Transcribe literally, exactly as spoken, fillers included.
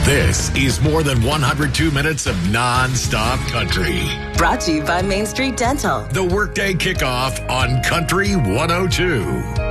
This is more than one hundred two minutes of non-stop country. Brought to you by Main Street Dental. The workday kickoff on Country one oh two.